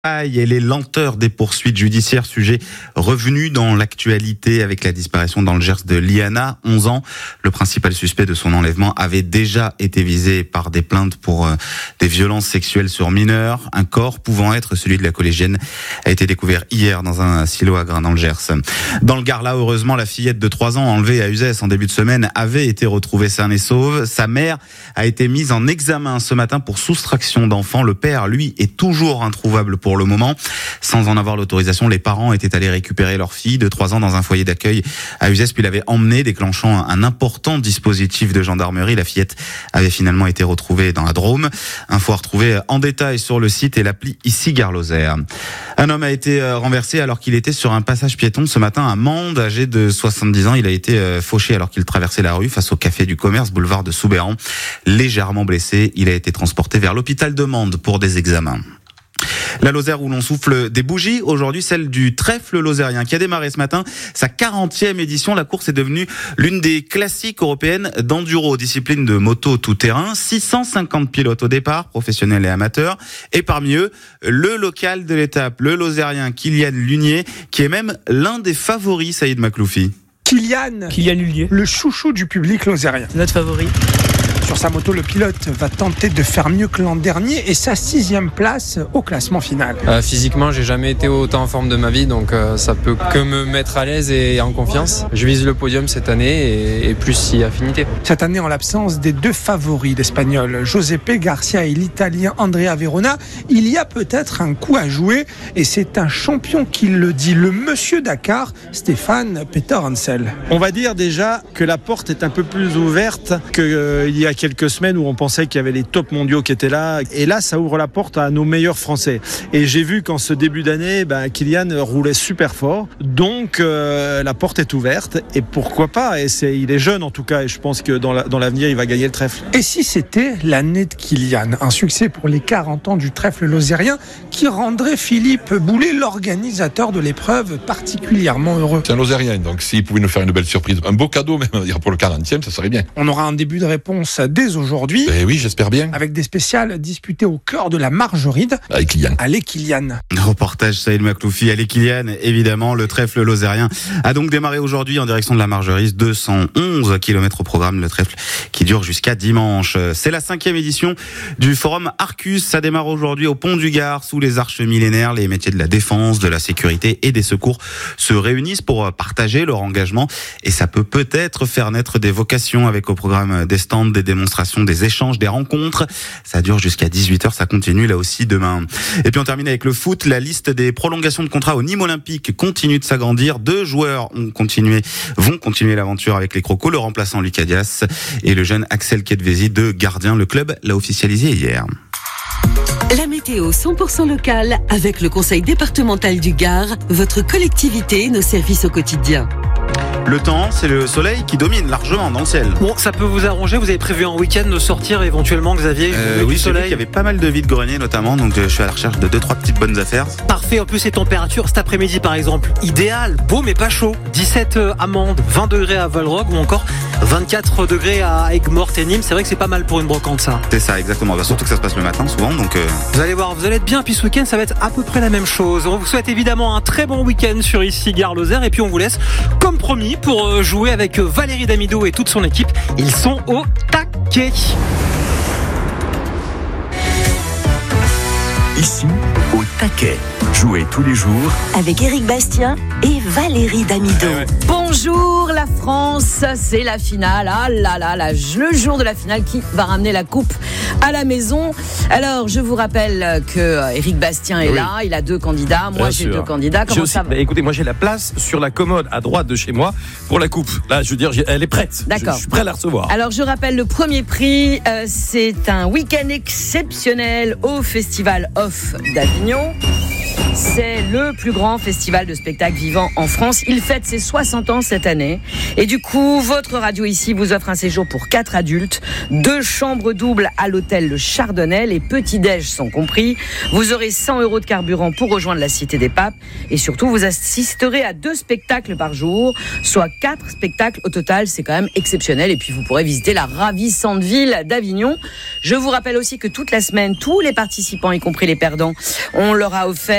Et les lenteurs des poursuites judiciaires, sujet revenu dans l'actualité avec la disparition dans le Gers de Liana, 11 ans. Le principal suspect de son enlèvement avait déjà été visé par des plaintes pour des violences sexuelles sur mineurs. Un corps pouvant être celui de la collégienne a été découvert hier dans un silo à grains dans le Gers. Dans le Gard, là, heureusement, la fillette de 3 ans enlevée à Uzès en début de semaine avait été retrouvée saine et sauve. Sa mère a été mise en examen ce matin pour soustraction d'enfants. Le père, lui, est toujours introuvable pour le moment. Sans en avoir l'autorisation, les parents étaient allés récupérer leur fille de 3 ans dans un foyer d'accueil à Uzès, puis l'avaient emmenée, déclenchant un important dispositif de gendarmerie. La fillette avait finalement été retrouvée dans la Drôme. Info à retrouver en détail sur le site et l'appli ici Gare Lozère. Un homme a été renversé alors qu'il était sur un passage piéton ce matin à Mende, âgé de 70 ans. Il a été fauché alors qu'il traversait la rue face au café du commerce, boulevard de Soubéran. Légèrement blessé, il a été transporté vers l'hôpital de Mende pour des examens. La Lozère où l'on souffle des bougies, aujourd'hui celle du trèfle lozérien qui a démarré ce matin sa 40e édition. La course est devenue l'une des classiques européennes d'enduro, discipline de moto tout-terrain. 650 pilotes au départ, professionnels et amateurs. Et parmi eux, le local de l'étape, le lozérien Kylian Lunier, qui est même l'un des favoris, Saïd Makloufi. Kylian Lunier, le chouchou du public lozérien. Notre favori. Sur sa moto, le pilote va tenter de faire mieux que l'an dernier et sa 6e place au classement final. Physiquement, j'ai jamais été autant en forme de ma vie, donc ça peut que me mettre à l'aise et en confiance. Je vise le podium cette année et plus si affinité. Cette année, en l'absence des 2 favoris l'Espagnol, Giuseppe Garcia et l'Italien Andrea Verona, il y a peut-être un coup à jouer et c'est un champion qui le dit, le monsieur Dakar, Stéphane Peter-Hansel. On va dire déjà que la porte est un peu plus ouverte qu'il y a quelques semaines où on pensait qu'il y avait les tops mondiaux qui étaient là. Et là, ça ouvre la porte à nos meilleurs Français. Et j'ai vu qu'en ce début d'année, Kylian roulait super fort. Donc, la porte est ouverte. Et pourquoi pas ? Il est jeune en tout cas. Et je pense que dans l'avenir, il va gagner le trèfle. Et si c'était l'année de Kylian ? Un succès pour les 40 ans du trèfle lozérien qui rendrait Philippe Boulet, l'organisateur de l'épreuve, particulièrement heureux. C'est un lozérien, donc s'il pouvait nous faire une belle surprise, un beau cadeau même pour le 40e, ça serait bien. On aura un début de réponse dès aujourd'hui. Oui, j'espère bien. Avec des spéciales disputées au cœur de la Margeride. Avec Kylian. Allez Kylian. Reportage Saïd Makloufi. Allez Kylian, évidemment. Le trèfle lozérien a donc démarré aujourd'hui en direction de la Margeride. 211 km au programme, le trèfle qui dure jusqu'à dimanche. C'est la 5e édition du forum Arcus. Ça démarre aujourd'hui au Pont du Gard, sous les arches millénaires. Les métiers de la défense, de la sécurité et des secours se réunissent pour partager leur engagement. Et ça peut-être faire naître des vocations avec au programme des stands, des démonstrations, des échanges, des rencontres. Ça dure jusqu'à 18h, ça continue là aussi demain. Et puis on termine avec le foot. La liste des prolongations de contrats au Nîmes Olympique continue de s'agrandir. 2 joueurs vont continuer l'aventure avec les Crocos, le remplaçant Lucas Dias et le jeune Axel Kedvesi de gardien. Le club l'a officialisé hier. La météo 100% locale avec le conseil départemental du Gard, votre collectivité et nos services au quotidien. Le temps, c'est le soleil qui domine largement dans le ciel. Bon, ça peut vous arranger. Vous avez prévu un week-end de sortir éventuellement, Xavier Oui, du soleil. Il y avait pas mal de vide-greniers notamment, donc je suis à la recherche de 2-3 petites bonnes affaires. Parfait. En plus, ces températures cet après-midi, par exemple, idéal, beau mais pas chaud. 17 à Mende, 20 degrés à Valrog ou encore 24 degrés à Aigues-Mortes et Nîmes. C'est vrai que c'est pas mal pour une brocante, ça. C'est ça, exactement. Surtout que ça se passe le matin souvent, donc. Vous allez voir, vous allez être bien. Puis ce week-end, ça va être à peu près la même chose. On vous souhaite évidemment un très bon week-end sur ici Gare Lozère et puis on vous laisse, comme promis, pour jouer avec Valérie Damido et toute son équipe. Ils sont au taquet. Ici, au taquet. Jouez tous les jours Avec Éric Bastien et Valérie Damido. Bonjour la France, c'est la finale. Ah là là, le jour de la finale qui va ramener la coupe à la maison. Alors, je vous rappelle que Éric Bastien est là, il a 2 candidats. Moi, j'ai 2 candidats. Comment ça va ? Écoutez, moi j'ai la place sur la commode à droite de chez moi pour la coupe. Là, je veux dire, elle est prête. D'accord. Je suis prêt à la recevoir. Alors, je rappelle le premier prix, c'est un week-end exceptionnel au Festival Off d'Avignon. C'est le plus grand festival de spectacles vivants en France. Il fête ses 60 ans cette année. Et du coup, votre radio ici vous offre un séjour pour 4 adultes, 2 chambres doubles à l'hôtel Le Chardonnay. Les petits-déj sont compris. Vous aurez 100 € de carburant pour rejoindre la Cité des Papes. Et surtout, vous assisterez à 2 spectacles par jour, soit 4 spectacles au total. C'est quand même exceptionnel. Et puis, vous pourrez visiter la ravissante ville d'Avignon. Je vous rappelle aussi que toute la semaine, tous les participants, y compris les perdants, on leur a offert